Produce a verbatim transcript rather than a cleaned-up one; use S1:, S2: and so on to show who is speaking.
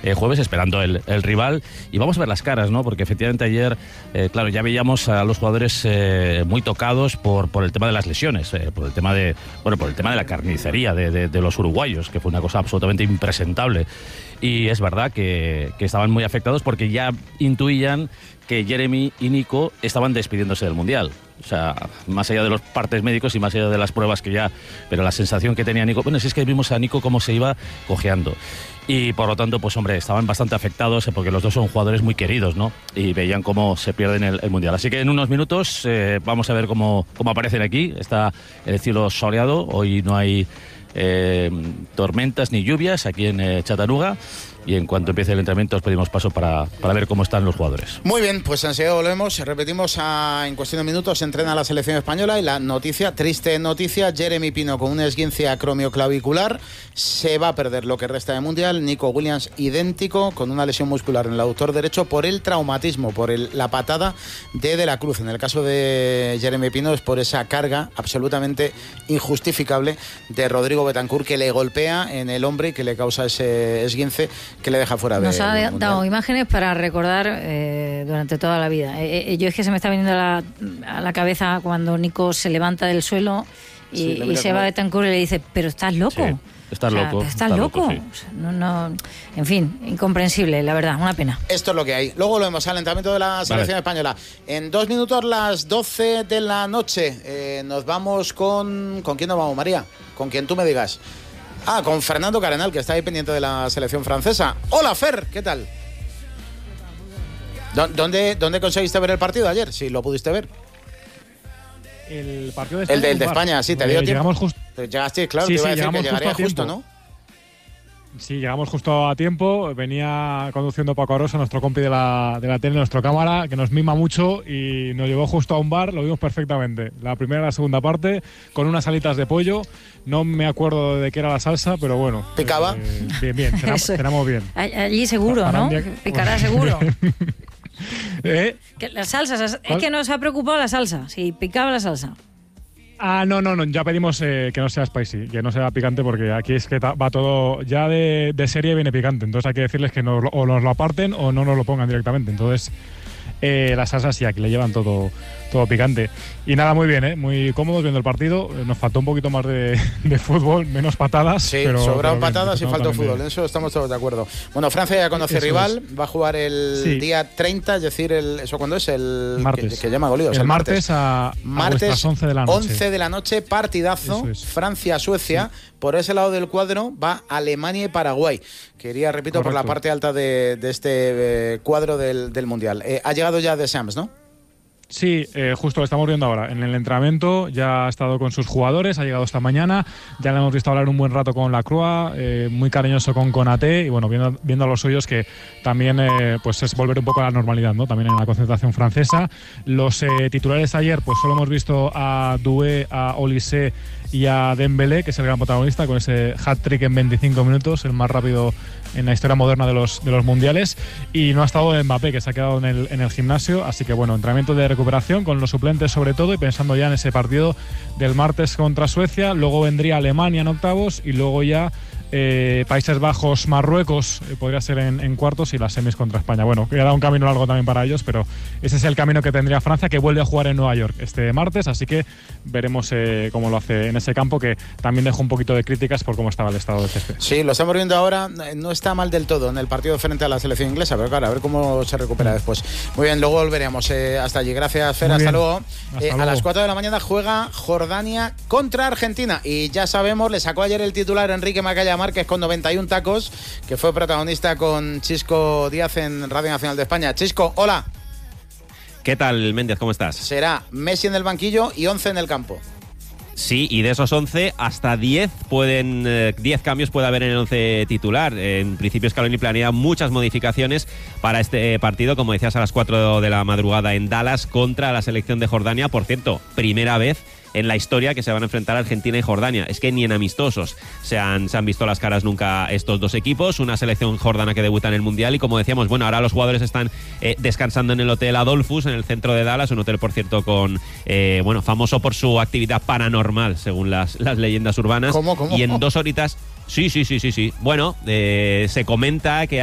S1: eh, jueves, esperando el, el rival. Y vamos a ver las caras, ¿no? Porque efectivamente ayer, eh, claro, ya veíamos a los jugadores eh, muy tocados por, por el tema de las lesiones, eh, por el tema de, bueno, por el tema de la carnicería de, de, de los uruguayos, que fue una cosa absolutamente impresentable. Y es verdad que, que estaban muy afectados porque ya intuían que Jeremy y Nico estaban despidiéndose del Mundial. O sea, más allá de los partes médicos y más allá de las pruebas que ya... Pero la sensación que tenía Nico... Bueno, si es que vimos a Nico cómo se iba cojeando. Y por lo tanto, pues hombre, estaban bastante afectados porque los dos son jugadores muy queridos, ¿no? Y veían cómo se pierden el, el Mundial. Así que en unos minutos eh, vamos a ver cómo, cómo aparecen aquí. Está el cielo soleado. Hoy no hay eh, tormentas ni lluvias aquí en eh, Chattanooga. Y en cuanto empiece el entrenamiento os pedimos paso para, para ver cómo están los jugadores.
S2: Muy bien, pues enseguida volvemos. Repetimos, a, en cuestión de minutos se entrena la selección española y la noticia, triste noticia, Jeremy Pino con un esguince acromioclavicular se va a perder lo que resta de Mundial. Nico Williams idéntico, con una lesión muscular en el aductor derecho por el traumatismo, por el, la patada de De la Cruz. En el caso de Jeremy Pino es por esa carga absolutamente injustificable de Rodrigo Betancourt, que le golpea en el hombro y que le causa ese esguince que le deja fuera de...
S3: Nos ha dado imágenes para recordar eh, durante toda la vida. Eh, eh, yo es que se me está viniendo a la, a la cabeza cuando Nico se levanta del suelo y, sí, y se como... va a Betancourt y le dice, pero estás loco. Sí,
S1: estás
S3: o sea,
S1: loco.
S3: Estás
S1: estás
S3: loco.
S1: loco sí.
S3: O sea, no, no, en fin, incomprensible, la verdad, una pena.
S2: Esto es lo que hay. Luego lo vemos al entrenamiento de la selección vale. española. En dos minutos, las doce de la noche. Eh, nos vamos con... ¿Con quién nos vamos, María? Con quien tú me digas. Ah, con Fernando Carenal, que está ahí pendiente de la selección francesa. Hola, Fer, ¿qué tal? ¿Dónde, dónde conseguiste ver el partido ayer? Si lo pudiste ver.
S4: El partido de España.
S2: El de, el de España, sí, te dio
S4: eh,
S2: tiempo.
S4: Just...
S2: Llegaste, claro,
S4: sí,
S2: te iba
S4: sí,
S2: a decir que llegaría
S4: justo,
S2: justo, ¿no?
S4: Sí, llegamos justo a tiempo. Venía conduciendo Paco Arosa, nuestro compi de la, de la tele, nuestro cámara, que nos mima mucho y nos llevó justo a un bar, lo vimos perfectamente. La primera y la segunda parte, con unas alitas de pollo. No me acuerdo de qué era la salsa, pero bueno.
S2: ¿Picaba?
S4: Eh, bien, bien, cenamos, cenamos bien.
S3: Allí seguro, ¿no? Día... Picará seguro.
S4: ¿Eh?
S3: Que las salsas, es que nos ha preocupado la salsa, si picaba la salsa.
S4: Ah, no, no, no, ya pedimos eh, que no sea spicy, que no sea picante, porque aquí es que va todo, ya de, de serie viene picante, entonces hay que decirles que nos, o nos lo aparten o no nos lo pongan directamente, entonces eh, las salsas sí, aquí le llevan todo, todo picante. Y nada, muy bien, ¿eh? Muy cómodos viendo el partido, nos faltó un poquito más de, de fútbol, menos patadas.
S2: Sí,
S4: pero,
S2: sobraron
S4: pero
S2: patadas y faltó fútbol, en eso estamos todos de acuerdo. Bueno, Francia ya conoce
S4: eso
S2: rival,
S4: es.
S2: va a jugar el sí. día treinta, es decir, el, ¿eso cuándo es? El
S4: martes.
S2: Que, que llama Golíos.
S4: El,
S2: el
S4: martes,
S2: martes
S4: a, a
S2: martes
S4: once de la noche.
S2: once de la noche, partidazo, es. Francia-Suecia. Sí. Por ese lado del cuadro va Alemania y Paraguay, que iría, repito, Correcto. por la parte alta de, de este eh, cuadro del, del Mundial. Eh, ha llegado ya de Sams, ¿no?
S4: Sí, eh, justo lo estamos viendo ahora. En el entrenamiento ya ha estado con sus jugadores, ha llegado esta mañana. Ya le hemos visto hablar un buen rato con Lacroix, eh, muy cariñoso con Konaté y bueno, viendo, viendo a los suyos que también eh, pues es volver un poco a la normalidad, ¿no? También en la concentración francesa. Los eh, titulares ayer, pues solo hemos visto a Doué, a Olysée y a Dembélé, que es el gran protagonista, con ese hat-trick en veinticinco minutos, el más rápido en la historia moderna de los, de los mundiales. Y no ha estado Mbappé, que se ha quedado en el, en el gimnasio. Así que bueno, entrenamiento de recuperación con los suplentes sobre todo y pensando ya en ese partido del martes contra Suecia. Luego vendría Alemania en octavos y luego ya eh, Países Bajos, Marruecos, eh, podría ser en, en cuartos y las semis contra España. Bueno, queda un camino largo también para ellos, pero ese es el camino que tendría Francia, que vuelve a jugar en Nueva York este martes, así que veremos eh, cómo lo hace en ese campo, que también dejó un poquito de críticas por cómo estaba el estado de césped.
S2: Sí, lo estamos viendo ahora, no está mal del todo en el partido frente a la selección inglesa, pero claro, a ver cómo se recupera después. Muy bien, luego volveremos eh, hasta allí. Gracias, Fer, hasta luego. Hasta eh, luego. A las cuatro de la mañana juega Jordania contra Argentina y ya sabemos, le sacó ayer el titular Enrique Macaya Márquez con noventa y uno tacos, que fue protagonista con Chisco Díaz en Radio Nacional de España. Chisco, hola.
S5: ¿Qué tal, Méndez? ¿Cómo estás?
S2: Será Messi en el banquillo y once en el campo.
S5: Sí, y de esos once, hasta diez pueden eh, diez cambios puede haber en el once titular. En principio, Scaloni planea muchas modificaciones para este partido, como decías, a las cuatro de la madrugada en Dallas contra la selección de Jordania. Por cierto, primera vez en la historia que se van a enfrentar Argentina y Jordania. Es que ni en amistosos se han, se han visto las caras nunca estos dos equipos. Una selección jordana que debuta en el Mundial y, como decíamos, bueno, ahora los jugadores están eh, descansando en el Hotel Adolphus, en el centro de Dallas, un hotel, por cierto, con eh, bueno, famoso por su actividad paranormal, según las, las leyendas urbanas.
S2: ¿Cómo, cómo?
S5: Y en dos horitas... Sí, sí, sí, sí, sí. Bueno, eh, se comenta que